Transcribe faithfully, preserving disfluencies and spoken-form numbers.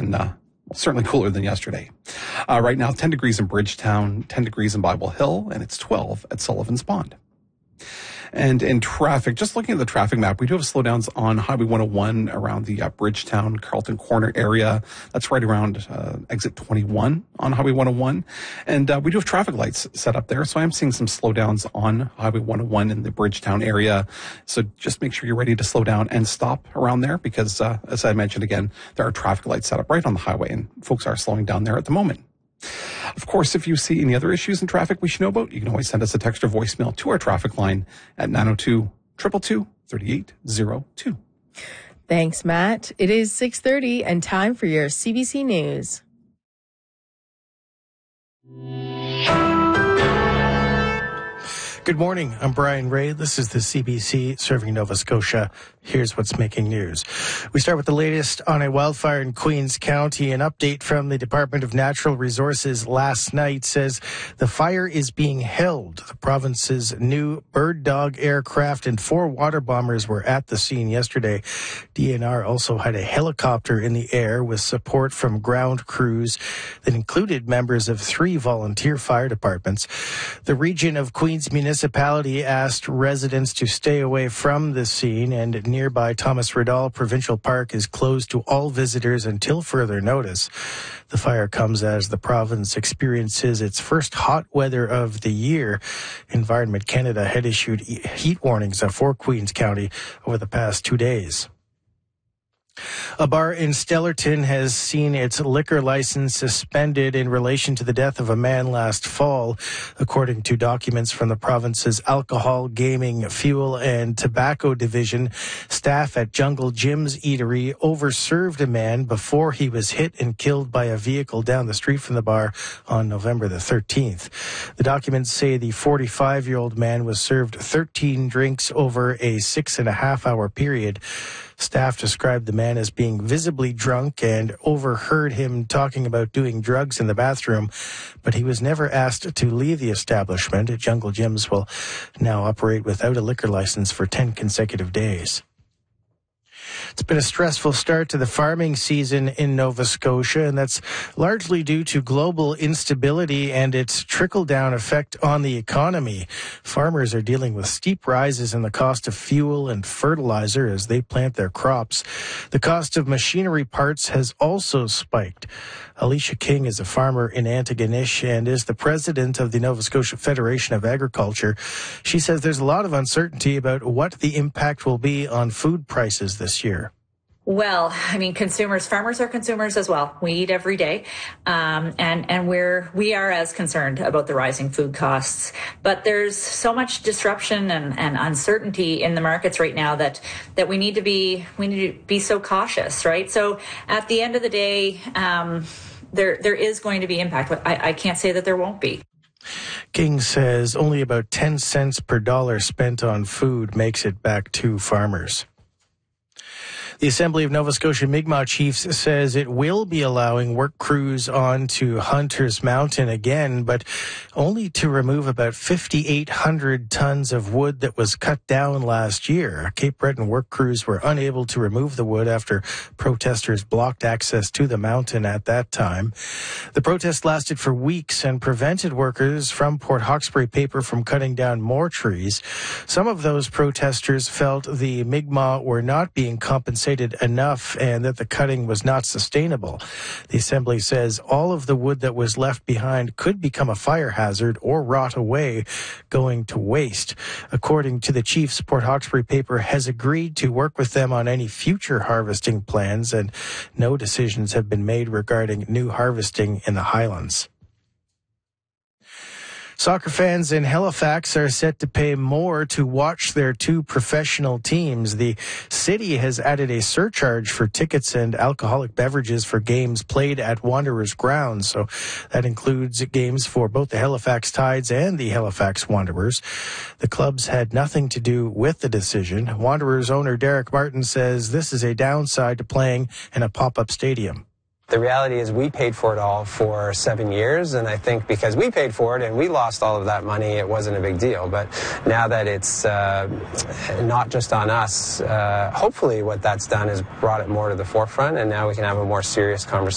than uh, certainly cooler than yesterday. Uh, right now, ten degrees in Bridgetown, ten degrees in Bible Hill, and it's twelve at Sullivan's Pond. And in traffic, just looking at the traffic map, we do have slowdowns on Highway one oh one around the uh, Bridgetown, Carlton Corner area. That's right around uh, exit twenty-one on Highway one oh one. And uh, we do have traffic lights set up there. So I'm seeing some slowdowns on Highway one oh one in the Bridgetown area. So just make sure you're ready to slow down and stop around there because, uh, as I mentioned again, there are traffic lights set up right on the highway and folks are slowing down there at the moment. Of course, if you see any other issues in traffic we should know about, you can always send us a text or voicemail to our traffic line at nine oh two, two two two, three eight zero two. Thanks, Matt. It is six thirty and time for your C B C News. Good morning. I'm Brian Ray. This is the C B C serving Nova Scotia. Here's what's making news. We start with the latest on a wildfire in Queens County. An update from the Department of Natural Resources last night says the fire is being held. The province's new Bird Dog aircraft and four water bombers were at the scene yesterday. D N R also had a helicopter in the air with support from ground crews that included members of three volunteer fire departments. The region of Queens Municipality asked residents to stay away from the scene, and nearby Thomas Riddall Provincial Park is closed to all visitors until further notice. The fire comes as the province experiences its first hot weather of the year. Environment Canada had issued heat warnings for Queens County over the past two days. A bar in Stellarton has seen its liquor license suspended in relation to the death of a man last fall. According to documents from the province's Alcohol, Gaming, Fuel and Tobacco Division, staff at Jungle Jim's Eatery overserved a man before he was hit and killed by a vehicle down the street from the bar on November the thirteenth. The documents say the forty-five-year-old man was served thirteen drinks over a six and a half hour period. Staff described the man as being visibly drunk and overheard him talking about doing drugs in the bathroom, but he was never asked to leave the establishment. Jungle Jim's will now operate without a liquor license for ten consecutive days. It's been a stressful start to the farming season in Nova Scotia, and that's largely due to global instability and its trickle-down effect on the economy. Farmers are dealing with steep rises in the cost of fuel and fertilizer as they plant their crops. The cost of machinery parts has also spiked. Alicia King is a farmer in Antigonish and is the president of the Nova Scotia Federation of Agriculture. She says there's a lot of uncertainty about what the impact will be on food prices this year. Well, I mean, consumers, farmers are consumers as well. We eat every day. Um, and, and we're, we are as concerned about the rising food costs. But there's so much disruption and, and uncertainty in the markets right now that, that we need to be, we need to be so cautious, right? So at the end of the day, um, there, there is going to be impact, but I, I can't say that there won't be. King says only about ten cents per dollar spent on food makes it back to farmers. The Assembly of Nova Scotia Mi'kmaq Chiefs says it will be allowing work crews on to Hunters Mountain again, but only to remove about fifty-eight hundred tons of wood that was cut down last year. Cape Breton work crews were unable to remove the wood after protesters blocked access to the mountain at that time. The protest lasted for weeks and prevented workers from Port Hawkesbury Paper from cutting down more trees. Some of those protesters felt the Mi'kmaq were not being compensated enough and that the cutting was not sustainable. The Assembly says all of the wood that was left behind could become a fire hazard or rot away, going to waste. According to the Chiefs, Port Hawkesbury Paper has agreed to work with them on any future harvesting plans, and no decisions have been made regarding new harvesting in the Highlands. Soccer fans in Halifax are set to pay more to watch their two professional teams. The city has added a surcharge for tickets and alcoholic beverages for games played at Wanderers grounds. So that includes games for both the Halifax Tides and the Halifax Wanderers. The clubs had nothing to do with the decision. Wanderers owner Derek Martin says this is a downside to playing in a pop-up stadium. The reality is we paid for it all for seven years, and I think because we paid for it and we lost all of that money, it wasn't a big deal. But now that it's uh, not just on us, uh, hopefully what that's done is brought it more to the forefront, and now we can have a more serious conversation.